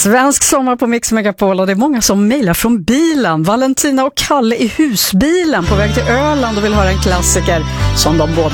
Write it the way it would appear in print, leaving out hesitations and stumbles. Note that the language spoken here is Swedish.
Svensk sommar på Mix Megapol och det är många som mejlar från bilen. Valentina och Kalle i husbilen på väg till Öland och vill höra en klassiker som de båda